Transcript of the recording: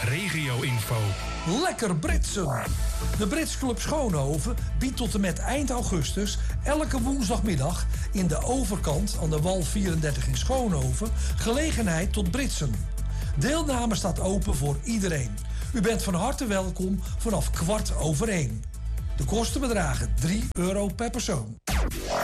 regio-info. Lekker Britsen! De Brits Club Schoonhoven biedt tot en met eind augustus elke woensdagmiddag in de Overkant aan de Wal 34 in Schoonhoven gelegenheid tot Britsen. Deelname staat open voor iedereen. U bent van harte welkom vanaf 1:15. De kosten bedragen €3 per persoon.